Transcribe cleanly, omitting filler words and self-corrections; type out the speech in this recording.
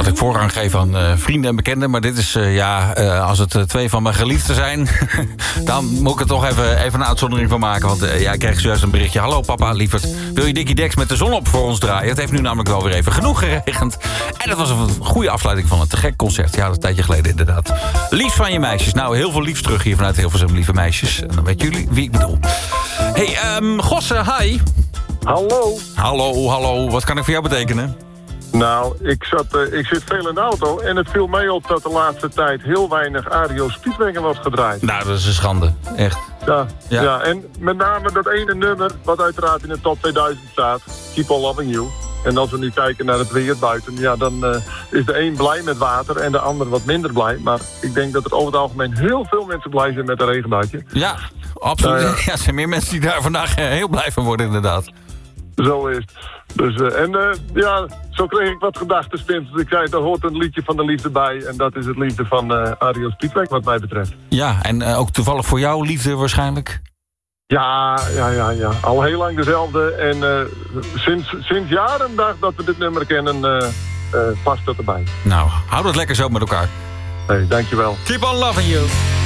altijd voorrang geef aan vrienden en bekenden. Maar dit is, als het 2 van mijn geliefden zijn... dan moet ik er toch even een uitzondering van maken. Want ik kreeg zojuist een berichtje. Hallo papa, lieverd. Wil je Dickie Dex met de zon op voor ons draaien? Het heeft nu namelijk wel weer even genoeg geregend. En dat was een goede afleiding van het Te Gek concert. Ja, dat is een tijdje geleden inderdaad. Liefst van je meisjes. Nou, heel veel liefst terug hier vanuit Hilversum, lieve meisjes. En dan weten jullie wie ik bedoel. Hey, Gosse, hi. Hallo. Hallo. Wat kan ik voor jou betekenen? Nou, ik zit veel in de auto en het viel mij op dat de laatste tijd heel weinig REO Speedwagon wordt gedraaid. Nou, dat is een schande. Echt. Ja, en met name dat ene nummer wat uiteraard in de top 2000 staat. Keep on Loving You. En als we nu kijken naar het weer buiten, ja, dan is de een blij met water en de ander wat minder blij. Maar ik denk dat er over het algemeen heel veel mensen blij zijn met een regenbuitje. Ja, absoluut. Ja, er zijn meer mensen die daar vandaag heel blij van worden inderdaad. Zo is het. Dus, zo kreeg ik wat gedachtenspins. Dus ik zei, er hoort een liedje van de liefde bij. En dat is het liefde van REO Speedwagon wat mij betreft. Ja, en ook toevallig voor jou liefde waarschijnlijk? Ja. Al heel lang dezelfde. En sinds jaren dat we dit nummer kennen, past dat erbij. Nou, hou dat lekker zo met elkaar. Hey, dankjewel. Keep on loving you.